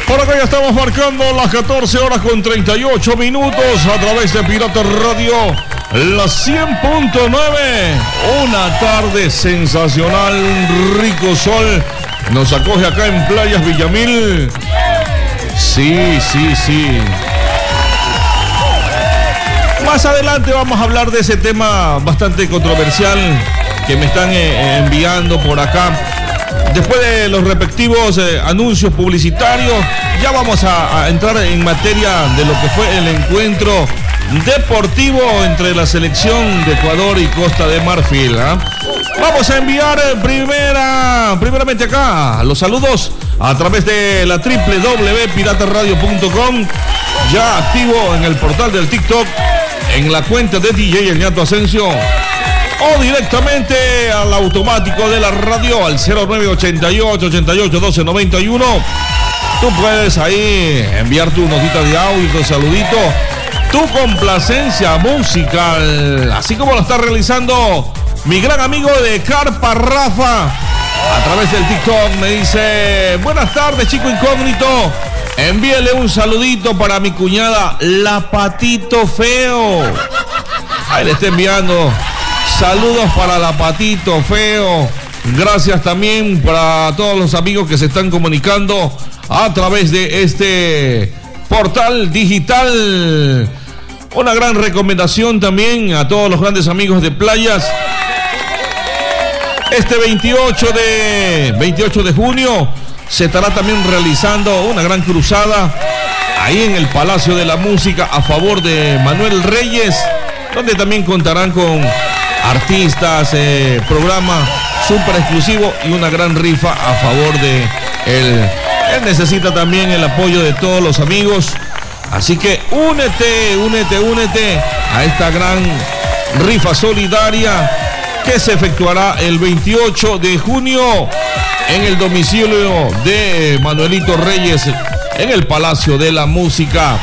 Por acá ya estamos marcando las 14 horas con 38 minutos a través de Pirata Radio, la 100.9. Una tarde sensacional, un rico sol nos acoge acá en Playas Villamil. Sí. Más adelante vamos a hablar de ese tema bastante controversial que me están enviando por acá. Después de los respectivos anuncios publicitarios, ya vamos a entrar en materia de lo que fue el encuentro deportivo entre la selección de Ecuador y Costa de Marfil. Vamos a enviar primeramente acá los saludos a través de la www.pirataradio.com, ya activo en el portal del TikTok, en la cuenta de DJ El Ñato Asensio, o directamente al automático de la radio al 0988-88-1291. Tú puedes ahí enviar tu notita de audio, tu saludito, tu complacencia musical, así como lo está realizando mi gran amigo de Carpa Rafa a través del TikTok. Me dice: buenas tardes, chico incógnito, envíele un saludito para mi cuñada La Patito Feo. Ahí le está enviando saludos para La Patito Feo. Gracias también para todos los amigos que se están comunicando a través de este portal digital. Una gran recomendación también a todos los grandes amigos de Playas. Este 28 de junio se estará también realizando una gran cruzada ahí en el Palacio de la Música a favor de Manuel Reyes, donde también contarán con artistas, programa súper exclusivo y una gran rifa a favor de él. Él necesita también el apoyo de todos los amigos, así que únete a esta gran rifa solidaria que se efectuará el 28 de junio en el domicilio de Manuelito Reyes en el Palacio de la Música.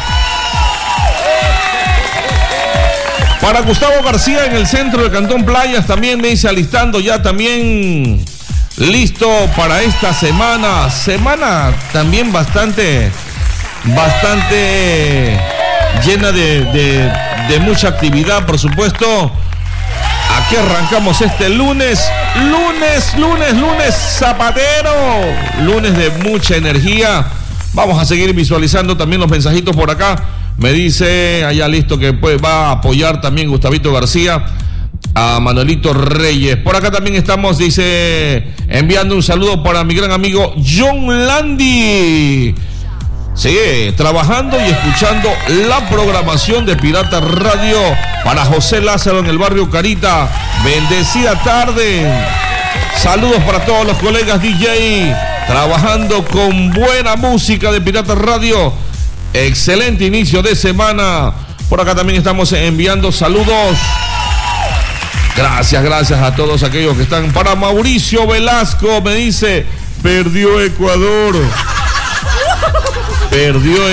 Para Gustavo García en el centro de Cantón Playas también me dice: alistando ya también listo para esta semana también bastante llena de mucha actividad, por supuesto. Aquí arrancamos este lunes zapatero, lunes de mucha energía. Vamos a seguir visualizando también los mensajitos por acá. Me dice allá listo que pues va a apoyar también Gustavito García a Manuelito Reyes. Por acá también estamos, dice, enviando un saludo para mi gran amigo John Landy. Sigue trabajando y escuchando la programación de Pirata Radio. Para José Lázaro en el barrio Carita, bendecida tarde. Saludos para todos los colegas DJ trabajando con buena música de Pirata Radio. Excelente inicio de semana. Por acá también estamos enviando saludos. Gracias a todos aquellos que están. Para Mauricio Velasco me dice: perdió Ecuador.